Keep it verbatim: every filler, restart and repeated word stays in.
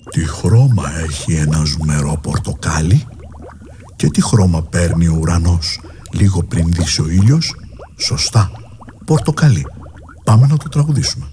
Τι χρώμα έχει ένα ζουμερό πορτοκάλι και τι χρώμα παίρνει ο ουρανός λίγο πριν δύσει ο ήλιος? Σωστά, πορτοκαλί. Πάμε να το τραγουδήσουμε.